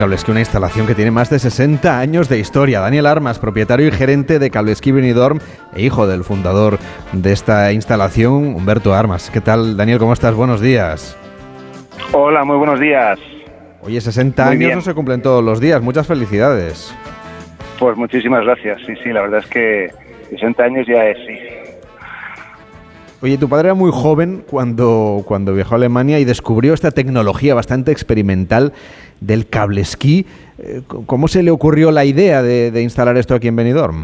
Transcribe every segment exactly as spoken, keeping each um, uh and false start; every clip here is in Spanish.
Cableski, una instalación que tiene más de sesenta años de historia. Daniel Armas, propietario y gerente de Cableski Benidorm e hijo del fundador de esta instalación, Humberto Armas. ¿Qué tal, Daniel? ¿Cómo estás? Buenos días. Hola, muy buenos días. Oye, sesenta muy años bien. No se cumplen todos los días. Muchas felicidades. Pues muchísimas gracias. Sí, sí, la verdad es que sesenta años ya es, sí. Oye, tu padre era muy joven cuando, cuando viajó a Alemania y descubrió esta tecnología bastante experimental del cableski. ¿Cómo se le ocurrió la idea de, de instalar esto aquí en Benidorm?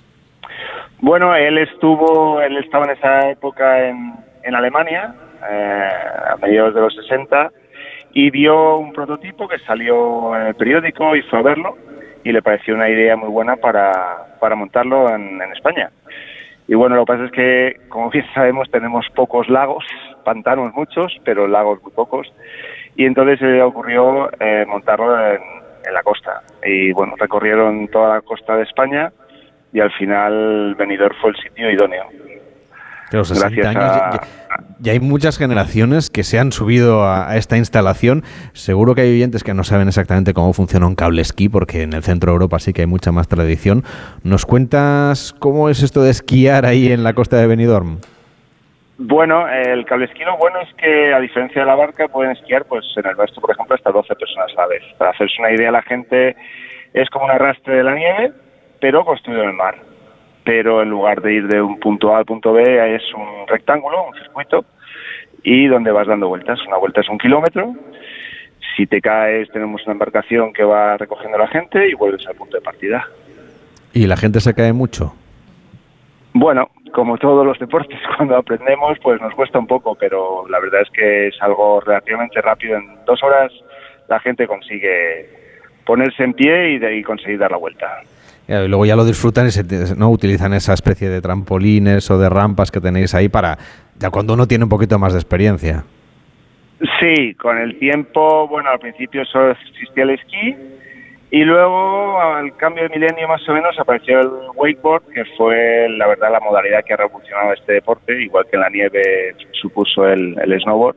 Bueno, él estuvo, él estaba en esa época en, en Alemania, eh, a mediados de los sesenta, y vio un prototipo que salió en el periódico y fue a verlo, y le pareció una idea muy buena para, para montarlo en, en España. Y bueno, lo que pasa es que, como bien sabemos, tenemos pocos lagos, pantanos muchos, pero lagos muy pocos. Y entonces se le ocurrió eh, montarlo en, en la costa. Y bueno, recorrieron toda la costa de España y al final Benidorm fue el sitio idóneo. Claro, sesenta años, a... ya, ya hay muchas generaciones que se han subido a, a esta instalación. Seguro que hay oyentes que no saben exactamente cómo funciona un cableski, porque en el centro de Europa sí que hay mucha más tradición. ¿Nos cuentas cómo es esto de esquiar ahí en la costa de Benidorm? Bueno, el cableski lo bueno es que, a diferencia de la barca, pueden esquiar pues en el Basto, por ejemplo, hasta doce personas a la vez. Para hacerse una idea, la gente es como un arrastre de la nieve, pero construido en el mar. Pero en lugar de ir de un punto A al punto B es un rectángulo, un circuito, y donde vas dando vueltas. Una vuelta es un kilómetro. Si te caes, tenemos una embarcación que va recogiendo a la gente y vuelves al punto de partida. ¿Y la gente se cae mucho? Bueno, como todos los deportes, cuando aprendemos, pues nos cuesta un poco, pero la verdad es que es algo relativamente rápido. En dos horas la gente consigue ponerse en pie y, de, y conseguir dar la vuelta. Y luego ya lo disfrutan y se, no utilizan esa especie de trampolines o de rampas que tenéis ahí para ya cuando uno tiene un poquito más de experiencia. Sí, con el tiempo, bueno, al principio solo existía el esquí y luego al cambio de milenio más o menos apareció el wakeboard, que fue la verdad la modalidad que ha revolucionado este deporte, igual que en la nieve supuso el, el snowboard.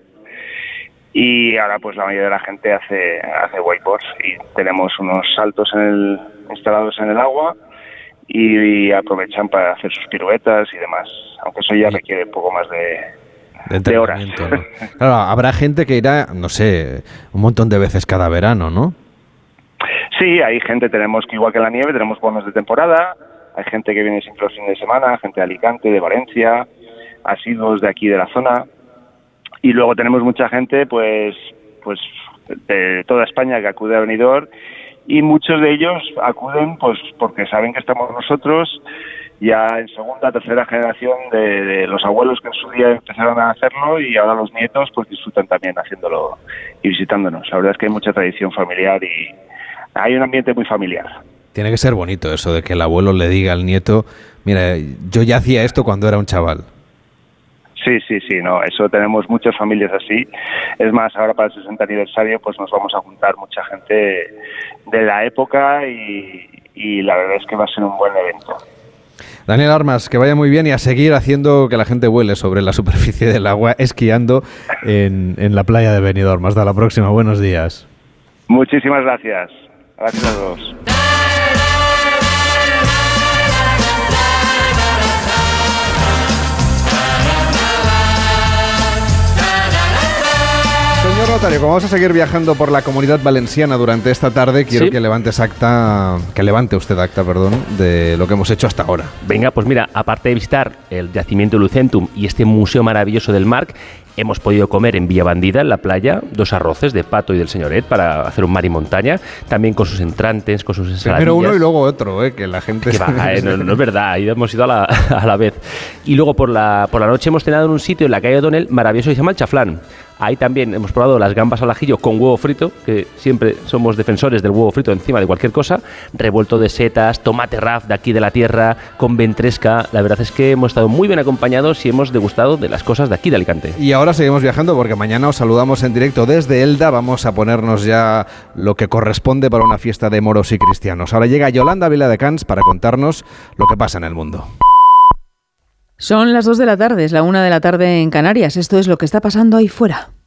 Y ahora pues la mayoría de la gente hace hace wakeboards y tenemos unos saltos en el, instalados en el agua y, y aprovechan para hacer sus piruetas y demás, aunque eso ya requiere un poco más de, de, de horas. ¿No? Claro, habrá gente que irá, no sé, un montón de veces cada verano, ¿no? Sí, hay gente, tenemos que igual que en la nieve, tenemos bonos de temporada, hay gente que viene siempre los fines de semana, gente de Alicante, de Valencia, asiduos de aquí de la zona. Y luego tenemos mucha gente, pues, pues de toda España que acude a Benidorm y muchos de ellos acuden, pues, porque saben que estamos nosotros ya en segunda, tercera generación de, de los abuelos que en su día empezaron a hacerlo y ahora los nietos, pues, disfrutan también haciéndolo y visitándonos. La verdad es que hay mucha tradición familiar y hay un ambiente muy familiar. Tiene que ser bonito eso de que el abuelo le diga al nieto, mira, yo ya hacía esto cuando era un chaval. Sí, sí, sí, no, eso tenemos muchas familias así. Es más, ahora para el sesenta aniversario pues nos vamos a juntar mucha gente de la época y, y la verdad es que va a ser un buen evento. Daniel Armas, que vaya muy bien y a seguir haciendo que la gente vuele sobre la superficie del agua, esquiando en, en la playa de Benidorm. Hasta la próxima, buenos días. Muchísimas gracias. Gracias a todos. Señor notario, como vamos a seguir viajando por la Comunidad Valenciana durante esta tarde, quiero ¿Sí? que levantes acta, que levante usted acta, perdón, de lo que hemos hecho hasta ahora. Venga, pues mira, aparte de visitar el yacimiento Lucentum y este museo maravilloso del Marc, hemos podido comer en Villa Bandida, en la playa, dos arroces de pato y del señoret para hacer un mar y montaña, también con sus entrantes, con sus ensaladillas. Primero uno y luego otro, ¿eh? Que la gente... Que va, eh, no, no es verdad, ahí hemos ido a la, a la vez. Y luego por la, por la noche hemos cenado en un sitio en la calle Donel maravilloso que se llama el Chaflán. Ahí también hemos probado las gambas al ajillo con huevo frito, que siempre somos defensores del huevo frito encima de cualquier cosa, revuelto de setas, tomate raf de aquí de la tierra, con ventresca. La verdad es que hemos estado muy bien acompañados y hemos degustado de las cosas de aquí de Alicante. Y ahora seguimos viajando porque mañana os saludamos en directo desde Elda. Vamos a ponernos ya lo que corresponde para una fiesta de moros y cristianos. Ahora llega Yolanda Viladecans para contarnos lo que pasa en el mundo. Son las dos de la tarde, es la una de la tarde en Canarias. Esto es lo que está pasando ahí fuera.